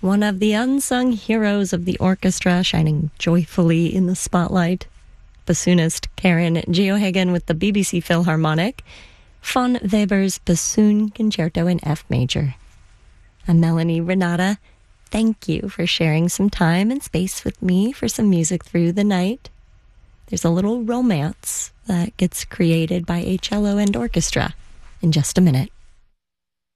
one of the unsung heroes of the orchestra, shining joyfully in the spotlight. Bassoonist Karen Geohagen with the BBC Philharmonic, von Weber's Bassoon Concerto in F major. I'm Melanie Renata. Thank you for sharing some time and space with me for some music through the night. There's a little romance that gets created by a cello and orchestra in just a minute.